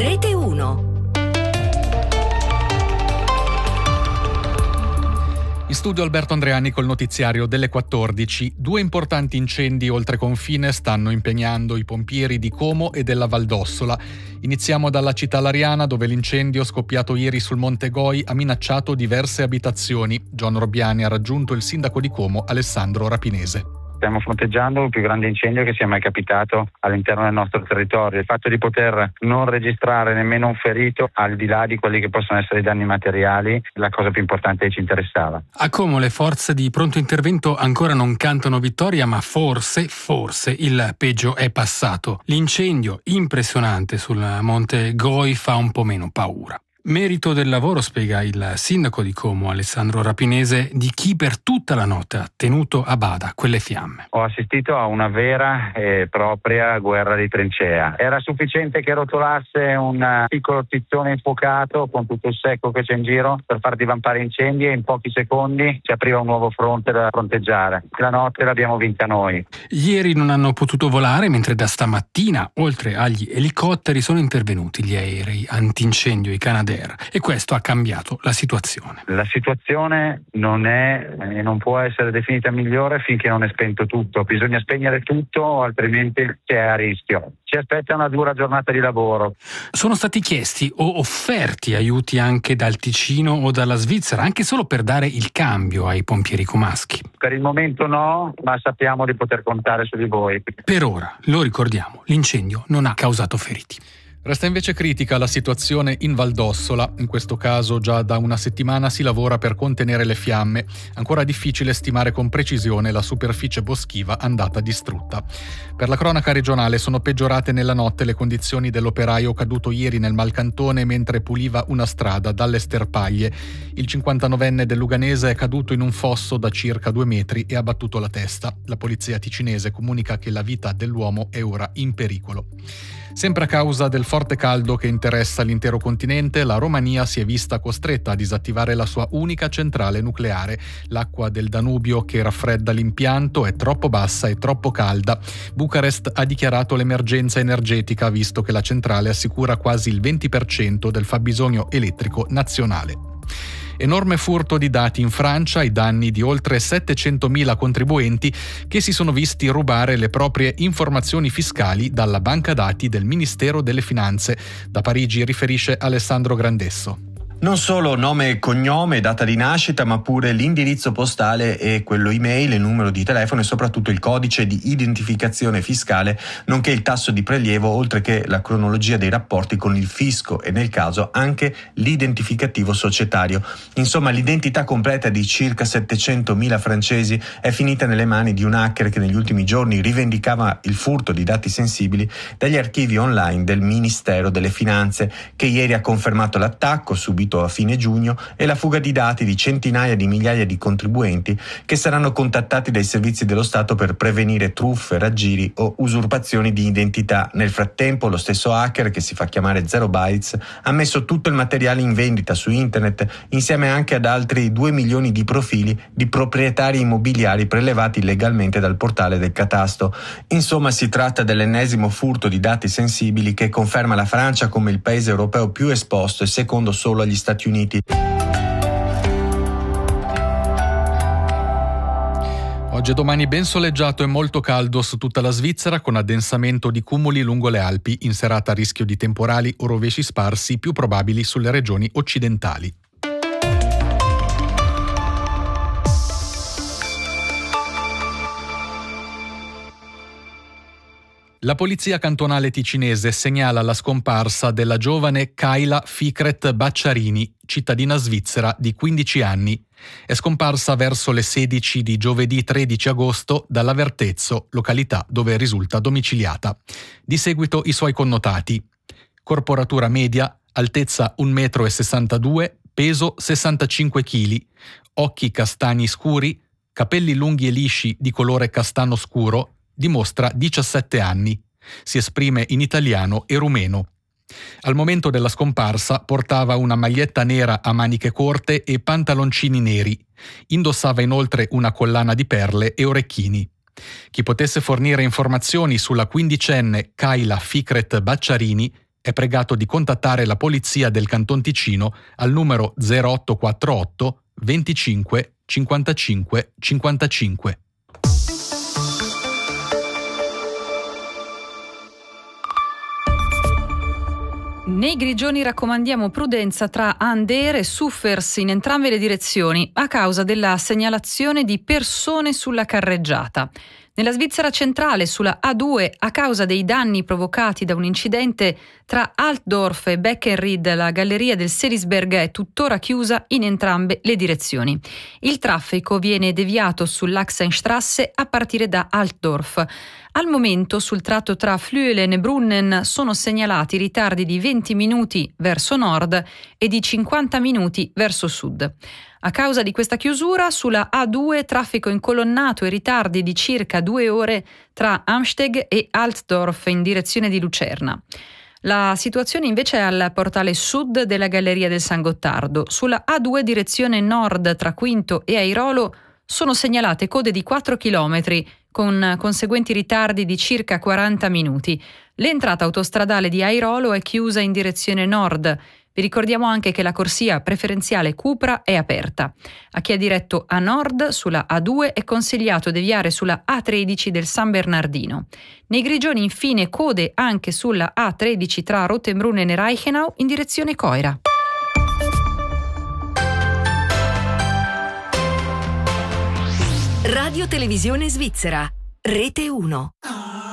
Rete 1. In studio Alberto Andreani col notiziario delle 14. 2 importanti incendi oltre confine stanno impegnando i pompieri di Como e della Valdossola. Iniziamo dalla città lariana, dove l'incendio scoppiato ieri sul Monte Goi ha minacciato diverse abitazioni. John Robbiani ha raggiunto il sindaco di Como, Alessandro Rapinese. Stiamo fronteggiando il più grande incendio che sia mai capitato all'interno del nostro territorio. Il fatto di poter non registrare nemmeno un ferito, al di là di quelli che possono essere i danni materiali, è la cosa più importante che ci interessava. A Como le forze di pronto intervento ancora non cantano vittoria, ma forse il peggio è passato. L'incendio impressionante sul Monte Goi fa un po' meno paura. Merito del lavoro, spiega il sindaco di Como, Alessandro Rapinese, di chi per tutta la notte ha tenuto a bada quelle fiamme. Ho assistito a una vera e propria guerra di trincea. Era sufficiente che rotolasse un piccolo tizzone infuocato con tutto il secco che c'è in giro per far divampare incendi e in pochi secondi si apriva un nuovo fronte da fronteggiare. La notte l'abbiamo vinta noi. Ieri non hanno potuto volare, mentre da stamattina, oltre agli elicotteri, sono intervenuti gli aerei antincendio, i Canadair. E questo ha cambiato la situazione. La situazione non è e non può essere definita migliore finché non è spento tutto. Bisogna spegnere tutto, altrimenti si è a rischio. Ci aspetta una dura giornata di lavoro. Sono stati chiesti o offerti aiuti anche dal Ticino o dalla Svizzera, anche solo per dare il cambio ai pompieri comaschi? Per il momento no, ma sappiamo di poter contare su di voi. Per ora, lo ricordiamo, l'incendio non ha causato feriti. Resta invece critica la situazione in Valdossola. In questo caso già da una settimana si lavora per contenere le fiamme. Ancora difficile stimare con precisione la superficie boschiva andata distrutta. Per la cronaca regionale sono peggiorate nella notte le condizioni dell'operaio caduto ieri nel Malcantone mentre puliva una strada dalle sterpaglie. Il 59enne del Luganese è caduto in un fosso da circa 2 metri e ha battuto la testa. La polizia ticinese comunica che la vita dell'uomo è ora in pericolo. Sempre a causa del forte caldo che interessa l'intero continente, la Romania si è vista costretta a disattivare la sua unica centrale nucleare. L'acqua del Danubio che raffredda l'impianto è troppo bassa e troppo calda. Bucarest ha dichiarato l'emergenza energetica visto che la centrale assicura quasi il 20% del fabbisogno elettrico nazionale. Enorme furto di dati in Francia ai danni di oltre 700.000 contribuenti che si sono visti rubare le proprie informazioni fiscali dalla banca dati del Ministero delle Finanze. Da Parigi riferisce Alessandro Grandesso. Non solo nome e cognome, data di nascita, ma pure l'indirizzo postale e quello email, il numero di telefono e soprattutto il codice di identificazione fiscale, nonché il tasso di prelievo, oltre che la cronologia dei rapporti con il fisco e nel caso anche l'identificativo societario. Insomma, l'identità completa di circa 700.000 francesi è finita nelle mani di un hacker che negli ultimi giorni rivendicava il furto di dati sensibili dagli archivi online del Ministero delle Finanze, che ieri ha confermato l'attacco subito a fine giugno e la fuga di dati di centinaia di migliaia di contribuenti che saranno contattati dai servizi dello Stato per prevenire truffe, raggiri o usurpazioni di identità. Nel frattempo lo stesso hacker, che si fa chiamare Zero Bytes, ha messo tutto il materiale in vendita su internet insieme anche ad altri 2 milioni di profili di proprietari immobiliari prelevati illegalmente dal portale del catasto. Insomma, si tratta dell'ennesimo furto di dati sensibili che conferma la Francia come il paese europeo più esposto e secondo solo agli Stati Uniti. Oggi e domani ben soleggiato e molto caldo su tutta la Svizzera, con addensamento di cumuli lungo le Alpi. In serata rischio di temporali o rovesci sparsi, più probabili sulle regioni occidentali. La polizia cantonale ticinese segnala la scomparsa della giovane Kayla Fikret Bacciarini, cittadina svizzera di 15 anni. È scomparsa verso le 16 di giovedì 13 agosto dall'Avertezzo, località dove risulta domiciliata. Di seguito i suoi connotati: corporatura media, altezza 1,62 m, peso 65 kg, occhi castani scuri, capelli lunghi e lisci di colore castano scuro. Dimostra 17 anni. Si esprime in italiano e rumeno. Al momento della scomparsa portava una maglietta nera a maniche corte e pantaloncini neri. Indossava inoltre una collana di perle e orecchini. Chi potesse fornire informazioni sulla quindicenne Kayla Fikret Bacciarini è pregato di contattare la polizia del Canton Ticino al numero 0848 25 55 55. Nei Grigioni raccomandiamo prudenza tra Ander e Suffers in entrambe le direzioni a causa della segnalazione di persone sulla carreggiata. Nella Svizzera centrale, sulla A2, a causa dei danni provocati da un incidente tra Altdorf e Beckenried, la galleria del Selisberg è tuttora chiusa in entrambe le direzioni. Il traffico viene deviato sull'Achsenstrasse a partire da Altdorf. Al momento sul tratto tra Flüelen e Brunnen sono segnalati ritardi di 20 minuti verso nord e di 50 minuti verso sud. A causa di questa chiusura, sulla A2 traffico incolonnato e ritardi di circa 2 ore tra Amsteg e Altdorf in direzione di Lucerna. La situazione invece è al portale sud della Galleria del San Gottardo. Sulla A2 direzione nord tra Quinto e Airolo sono segnalate code di 4 km con conseguenti ritardi di circa 40 minuti. L'entrata autostradale di Airolo è chiusa in direzione nord. Vi ricordiamo anche che la corsia preferenziale Cupra è aperta. A chi è diretto a nord sulla A2 è consigliato deviare sulla A13 del San Bernardino. Nei Grigioni infine code anche sulla A13 tra Rottenbrunnen e Reichenau in direzione Coira. Radio Televisione Svizzera, Rete 1.